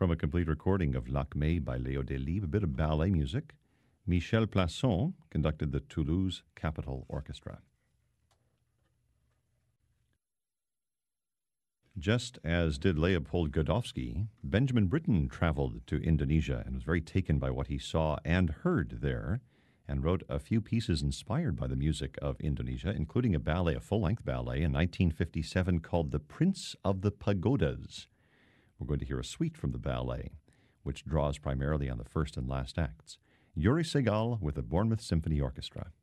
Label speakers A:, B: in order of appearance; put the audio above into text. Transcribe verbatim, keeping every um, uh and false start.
A: From a complete recording of Lakmé by Léo Delibes, a bit of ballet music, Michel Plasson conducted the Toulouse Capitol Orchestra. Just as did Leopold Godowsky, Benjamin Britten traveled to Indonesia and was very taken by what he saw and heard there, and wrote a few pieces inspired by the music of Indonesia, including a ballet, a full-length ballet, in nineteen fifty-seven called The Prince of the Pagodas. We're going to hear a suite from the ballet, which draws primarily on the first and last acts. Yuri Segal with the Bournemouth Symphony Orchestra.